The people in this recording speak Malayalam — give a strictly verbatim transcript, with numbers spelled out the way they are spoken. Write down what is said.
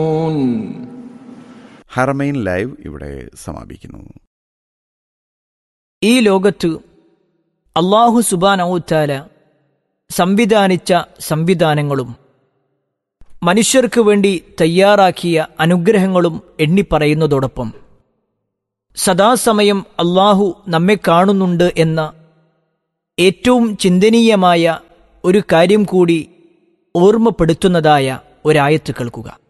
ഹറമൈൻ ലൈവ് ഇവിടെ സമാപിക്കുന്നു. ഈ ലോകത്ത് അല്ലാഹു സുബ്ഹാനഹു വതആല സംവിധാനിച്ച സംവിധാനങ്ങളും മനുഷ്യർക്ക് വേണ്ടി തയ്യാറാക്കിയ അനുഗ്രഹങ്ങളും എണ്ണിപ്പറയുന്നതോടൊപ്പം സദാസമയം അല്ലാഹു നമ്മെ കാണുന്നുണ്ട് എന്ന ഏറ്റവും ചിന്തനീയമായ ഒരു കാര്യം കൂടി ഓർമ്മപ്പെടുത്തുന്നതായ ഒരായത്ത് കേൾക്കുക.